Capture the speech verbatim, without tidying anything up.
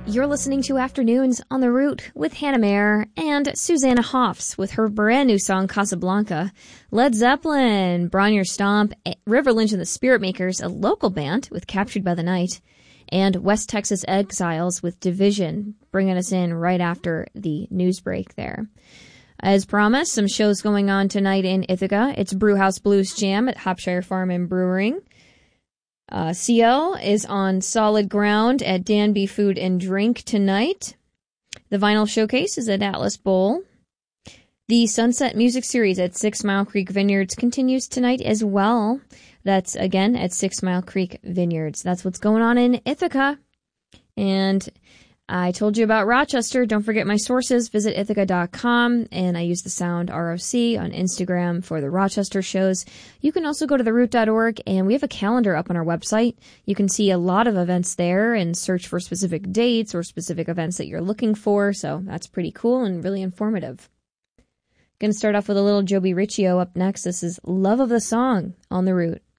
You're listening to Afternoons on the Root with Hannah Mayer and Susanna Hoffs with her brand new song Casablanca. Led Zeppelin, Bronyer Stomp, River Lynch and the Spirit Makers, a local band with Captured by the Night, and West Texas Exiles with Division, bringing us in right after the news break there. As promised, some shows going on tonight in Ithaca. It's Brewhouse Blues Jam at Hopshire Farm and Brewing. Uh, C L is on Solid Ground at Danby Food and Drink tonight. The Vinyl Showcase is at Atlas Bowl. The Sunset Music Series at Six Mile Creek Vineyards continues tonight as well. That's, again, at Six Mile Creek Vineyards. That's what's going on in Ithaca. And I told you about Rochester. Don't forget my sources. Visit ithaca dot com, and I use the Sound R O C on Instagram for the Rochester shows. You can also go to the root dot org, and we have a calendar up on our website. You can see a lot of events there and search for specific dates or specific events that you're looking for, so that's pretty cool and really informative. Going to start off with a little Joby Riccio up next. This is Love of the Song on the Root.